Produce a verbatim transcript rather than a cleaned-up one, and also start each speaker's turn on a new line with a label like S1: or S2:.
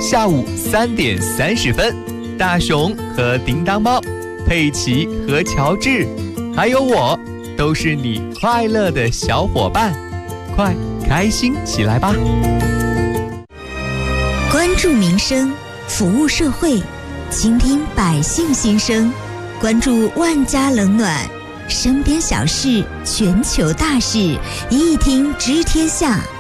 S1: 下午三点三十分，大熊和叮当猫，佩奇和乔治，还有我，都是你快乐的小伙伴，快开心起来吧！
S2: 关注民生，服务社会，倾听百姓心声，关注万家冷暖，身边小事，全球大事，一听知天下。